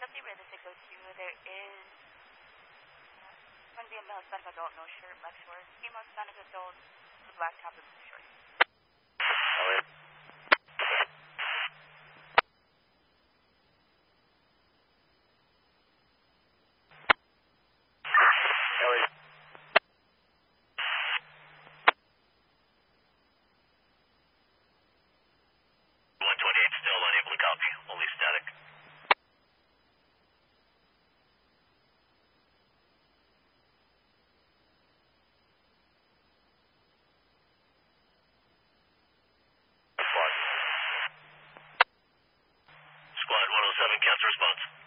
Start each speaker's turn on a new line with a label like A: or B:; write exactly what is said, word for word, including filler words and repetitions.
A: fifty ready to go to. There is uh, going to be a male Hispanic adult, no shirt, black shorts. Female Hispanic adult, with black top and blue shorts.
B: Elliot. Elliot. one twenty-eight still unable to copy, only static. Squad one oh seven, cancel response.